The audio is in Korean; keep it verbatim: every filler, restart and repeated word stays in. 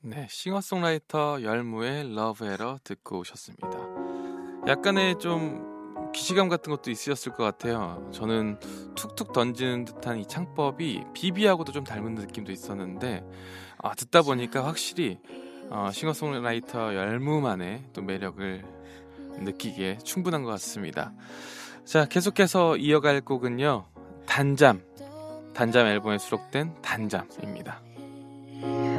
네, 싱어송라이터 열무의 러브 에러 듣고 오셨습니다. 약간의 좀 기시감 같은 것도 있으셨을 것 같아요. 저는 툭툭 던지는 듯한 이 창법이 비비하고도 좀 닮은 느낌도 있었는데, 아, 듣다 보니까 확실히 어, 싱어송라이터 열무만의 또 매력을 느끼기에 충분한 것 같습니다. 자, 계속해서 이어갈 곡은요, 단잠 단잠 앨범에 수록된 단잠입니다.